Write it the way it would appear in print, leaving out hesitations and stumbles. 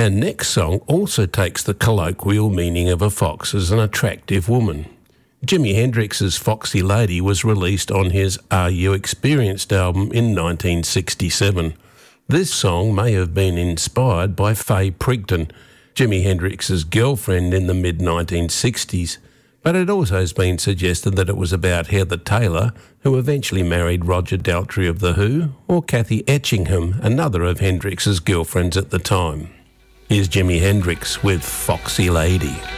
Our next song also takes the colloquial meaning of a fox as an attractive woman. Jimi Hendrix's Foxy Lady was released on his Are You Experienced album in 1967. This song may have been inspired by Faye Prigton, Jimi Hendrix's girlfriend in the mid-1960s, but it also has been suggested that it was about Heather Taylor, who eventually married Roger Daltrey of The Who, or Kathy Etchingham, another of Hendrix's girlfriends at the time. Here's Jimi Hendrix with Foxy Lady.